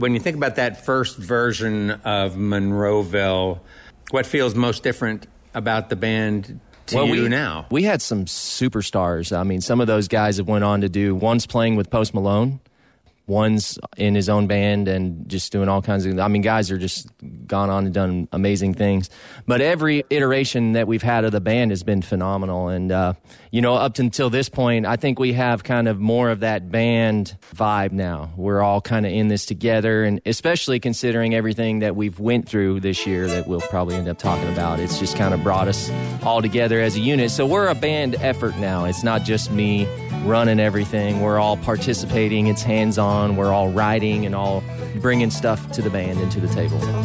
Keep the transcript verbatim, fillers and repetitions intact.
when you think about that first version of Monroeville, what feels most different about the band to well, you we, now? We had some superstars. I mean, some of those guys have went on to do, one's playing with Post Malone, one's in his own band and just doing all kinds of, I mean, guys are just gone on and done amazing things. But every iteration that we've had of the band has been phenomenal. And, uh, you know, up until this point, I think we have kind of more of that band vibe now. We're all kind of in this together, and especially considering everything that we've went through this year that we'll probably end up talking about. It's just kind of brought us all together as a unit. So we're a band effort now. It's not just me running everything. We're all participating. It's hands-on. We're all writing and all bringing stuff to the band and to the table.